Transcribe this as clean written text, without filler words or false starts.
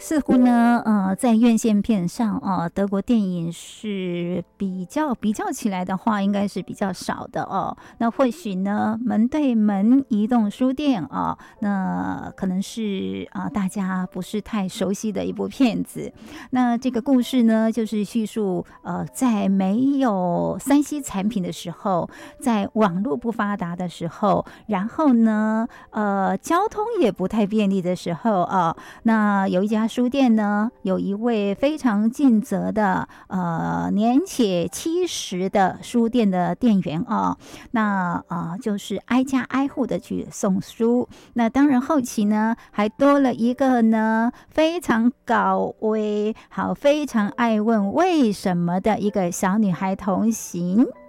似乎呢，在院线片上德国电影是比较起来的话，应该是比较少的哦。那或许呢，门对门移动书店那可能是大家不是太熟悉的一部片子。那这个故事呢，就是叙述在没有3C 产品的时候，在网络不发达的时候，然后呢，交通也不太便利的时候那有一家书店呢，有一位非常尽责的年且70的书店的店员那就是挨家挨户的去送书。那当然后期呢，还多了一个呢非常高危、非常爱问为什么的一个小女孩同行。